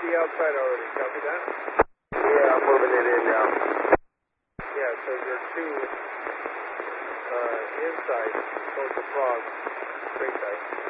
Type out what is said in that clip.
the outside already, copy that? Yeah, I'm moving it in now. Yeah, so you're two inside, towards the frog, straight side.